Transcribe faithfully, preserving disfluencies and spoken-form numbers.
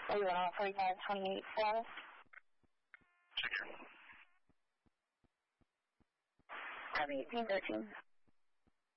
Are you on forty-five twenty-eight status? Check. I'm eighteen thirteen.